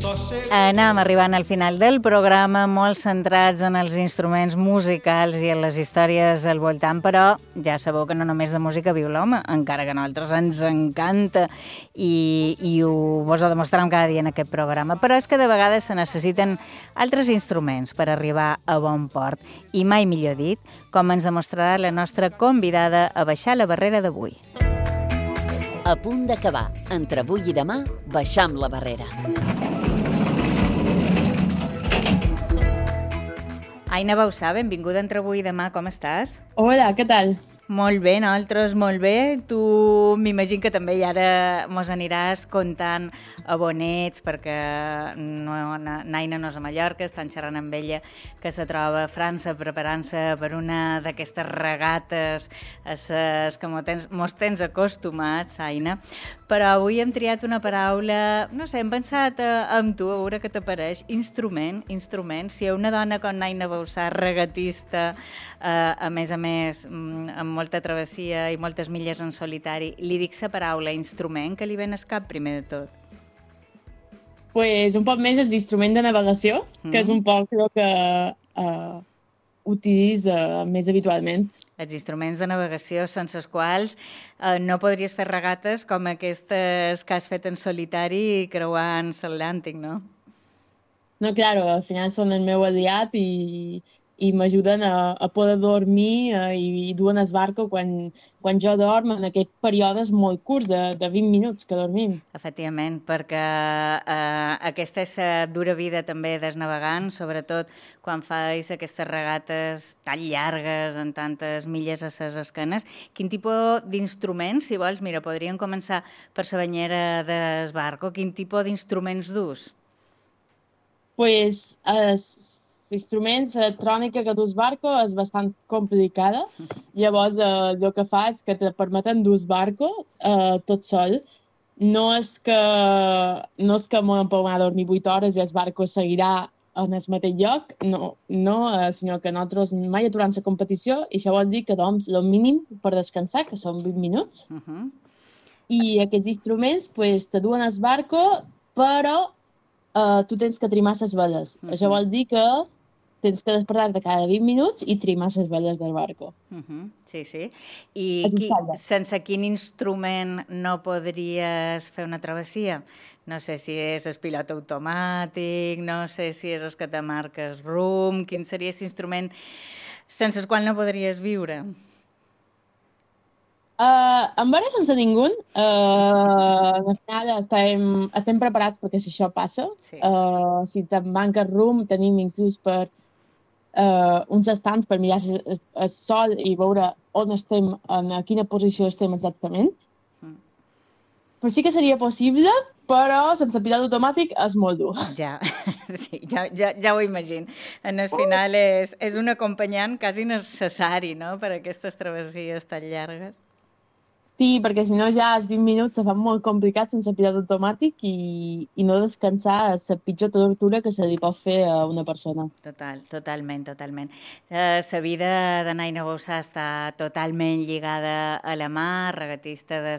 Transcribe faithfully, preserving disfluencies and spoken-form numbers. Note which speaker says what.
Speaker 1: Anem arribant al final del programa, molt centrats en els instruments musicals i en les històries al voltant, però ja sabeu que no només de música viu l'home, encara que a nosaltres ens encanta i, i ho, vos ho demostrem cada dia en aquest programa. Però és que de vegades se necessiten altres instruments per arribar a bon port. I mai millor dit, com ens demostrarà la nostra convidada a baixar la barrera d'avui.
Speaker 2: A punt d'acabar. Entre avui i demà, baixam la barrera.
Speaker 1: Aina Bausà, benvinguda entre avui i demà, com estàs?
Speaker 3: Hola, què tal?
Speaker 1: Molt bé, nosaltres molt bé. Tu m'imagino que també i ara mos aniràs contant abonets perquè no, Naina no és a Mallorca, estan xerrant amb ella que se troba a França preparant-se per una d'aquestes regates a ses que mos tens, mos tens acostumats, Aina. Però avui hem triat una paraula, no sé, hem pensat eh, amb tu, a veure què t'apareix, instrument, instrument. Si una dona com Naina Bausà, regatista, eh, a més a més, amb molta travessia i moltes milles en solitari, li dic la paraula instrument, que li ven al cap primer de tot?
Speaker 3: Pues un poc més és l'instrument de navegació, mm. que és un poc el que uh, utilitza més habitualment.
Speaker 1: Els instruments de navegació sense els quals eh, no podries fer regates com aquestes que has fet en solitari creuant l'Atlàntic, no?
Speaker 3: No, claro, al final són el meu aliat i, i m'ajuden a, a poder dormir eh, i, i duen el barco quan, quan jo dorm en aquests períodes molt curts de, de vint minuts que dormim.
Speaker 1: Efectivament, perquè eh, aquesta és la dura vida també dels navegants, sobretot quan fais aquestes regates tan llargues, en tantes milles a les esquenes. Quin tipus d'instruments, si vols, mira, podríem començar per la banyera del barco, quin tipus d'instruments dus?
Speaker 3: Pues, els instruments, la trònica que dus barco és bastant complicada. Llavors, eh, el que fa és que te permeten dus barco eh, tot sol. No és que, no és que m'ho podem dormir vuit hores i el barco seguirà en el mateix lloc, no, no eh, sinó que nosaltres mai aturem la competició i això vol dir que dorms el mínim per descansar, que són vint minuts. Uh -huh. I aquests instruments pues, te duen al barco, però Uh, tu tens que trimar les veles. Uh -huh. Això vol dir que tens que despertar-te cada vint minuts i trimar les veles del barco.
Speaker 1: Uh -huh. Sí, sí. I qui, sense quin instrument no podries fer una travessia? No sé si és el pilot automàtic, no sé si és el que te marques rumb, quin seria aquest instrument sense el qual no podries viure?
Speaker 3: Uh, en veure sense ningú, uh, al final estem, estem preparats perquè si això passa. Sí. Uh, si te'n manca rumb, tenim inclús per uh, uns estants per mirar el, el sol i veure on estem, en quina posició estem exactament. Mm. Però sí que seria possible, però sense pilot automàtic és molt dur.
Speaker 1: Ja, sí, ja, ja, ja ho imagino. En el final és, és un acompanyant quasi necessari, no?, per a aquestes travessies tan llargues.
Speaker 3: Sí, perquè si no ja els vint minuts se fan molt complicats sense pilot automàtic i, i no descansar és la pitjor tortura que se li pot fer a una persona.
Speaker 1: Total, totalment, totalment. La uh, vida de Naina Bausà està totalment lligada a la mar, regatista de